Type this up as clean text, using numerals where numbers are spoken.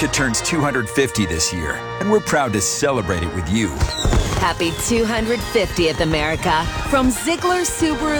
America turns 250 this year, and we're proud to celebrate it with you. Happy 250th, America, from Ziegler Subaru.